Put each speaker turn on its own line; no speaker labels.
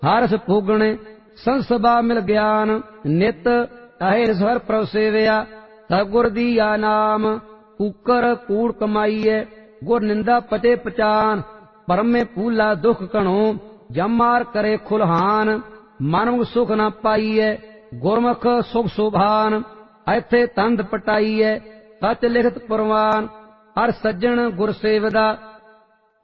ਹਰਸ ਭੋਗਣੇ ਸੰਸਭਾ ਮਿਲ ਗਿਆਨ। ਨਿਤ ਅਹੇ ਸਵਰ ਪ੍ਰਭ ਸੇਵਿਆ ਸਤਿਗੁਰ ਦੀਆ ਨਾਮ। ਕੂਕਰ ਕੂੜ ਕਮਾਈਐ ਗੁਰ ਨਿੰਦਾ ਪਤੇ ਪਛਾਨ। ਪਰਮੇ ਪੂਲਾ ਦੁਖ ਘਣੋ ਜਮ ਮਾਰ ਕਰੇ ਖੁਲਹਾਨ। ਮਨਮੁਖ ਸੁਖ ਨ ਪਾਈਐ ਗੁਰਮੁਖ ਸੁਖ ਸੁਭਾਨ। ਇੱਥੇ ਤੰਦ ਪਟਾਈਐ ਸਚ ਲਿਖਤ ਪ੍ਰਵਾਨ। ਹਰ ਸੱਜਣ ਗੁਰ ਸੇਵਦਾ